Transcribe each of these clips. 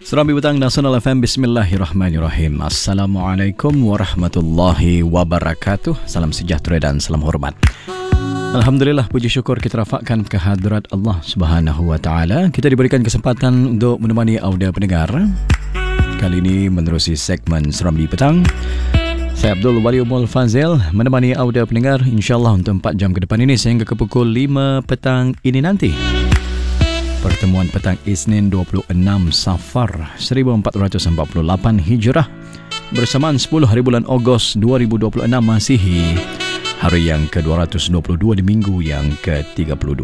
Serambi Petang Nasional FM. Bismillahirrahmanirrahim. Assalamualaikum warahmatullahi wabarakatuh. Salam sejahtera dan salam hormat. Alhamdulillah, puji syukur kita rafakkan ke hadrat Allah Subhanahu wa taala. Kita diberikan kesempatan untuk menemani audio pendengar. Kali ini menerusi segmen Serambi Petang. Saya Abdul Waliumul Fazil menemani audio pendengar insya-Allah untuk 4 jam ke depan ini sehingga ke pukul 5 petang ini nanti. Pertemuan petang Isnin 26 Safar 1448 Hijrah bersamaan 10 hari bulan Ogos 2026 Masihi, hari yang ke-222 di minggu yang ke-32.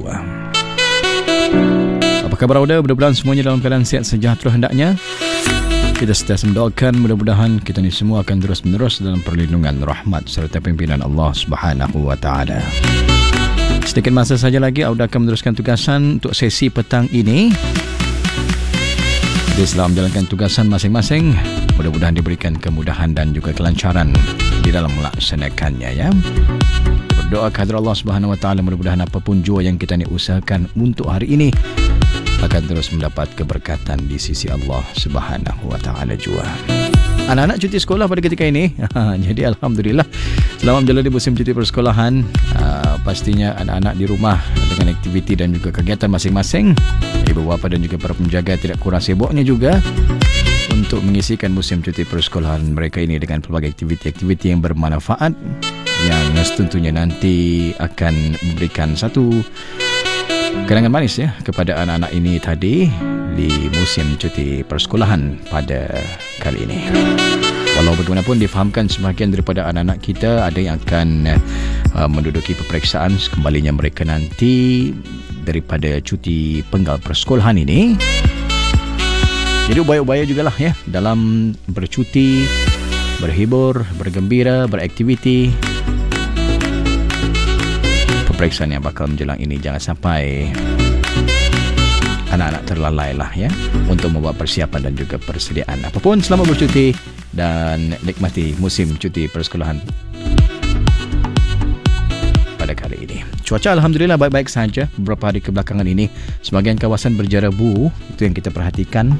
Apa khabar anda? Mudah-mudahan semuanya dalam keadaan sihat sejahtera hendaknya. Kita sentiasa mendoakan mudah-mudahan kita ni semua akan terus-menerus dalam perlindungan rahmat serta pimpinan Allah Subhanahu wa taala. Sedikit masa saja lagi Auda akan meneruskan tugasan untuk sesi petang ini. Jadi setelah menjalankan tugasan masing-masing, mudah-mudahan diberikan kemudahan dan juga kelancaran di dalam melaksanakannya ya. Berdoa kepada Allah Subhanahu wa taala mudah-mudahan apapun jua yang kita ni usahakan untuk hari ini akan terus mendapat keberkatan di sisi Allah Subhanahu wa taala jua. Anak-anak cuti sekolah pada ketika ini. Jadi alhamdulillah selama menjalani musim cuti persekolahan, pastinya anak-anak di rumah dengan aktiviti dan juga kegiatan masing-masing. Ibu bapa dan juga para penjaga tidak kurang sibuknya juga untuk mengisikan musim cuti persekolahan mereka ini dengan pelbagai aktiviti-aktiviti yang bermanfaat yang tentunya nanti akan memberikan satu kenangan manis ya kepada anak-anak ini tadi di musim cuti persekolahan pada kali ini. Walau bagaimanapun difahamkan sebahagian daripada anak-anak kita ada yang akan menduduki peperiksaan kembalinya mereka nanti daripada cuti penggal persekolahan ini. Jadi upaya-upaya jugalah ya dalam bercuti, berhibur, bergembira, beraktiviti. Peperiksaan yang bakal menjelang ini jangan sampai anak-anak terlalai lah ya untuk membuat persiapan dan juga persediaan. Apapun selamat bercuti dan nikmati musim cuti persekolahan pada kali ini. Cuaca alhamdulillah baik-baik saja beberapa hari kebelakangan ini. Sebahagian kawasan berjarabu, itu yang kita perhatikan.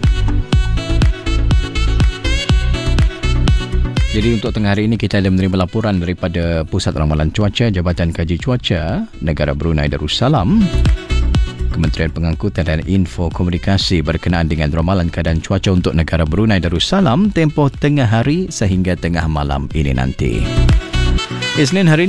Jadi untuk tengah hari ini kita ada menerima laporan daripada Pusat Ramalan Cuaca Jabatan Kaji Cuaca Negara Brunei Darussalam, Kementerian Pengangkutan dan Info Komunikasi berkenaan dengan ramalan keadaan cuaca untuk negara Brunei Darussalam tempoh tengah hari sehingga tengah malam ini nanti. Isnin hari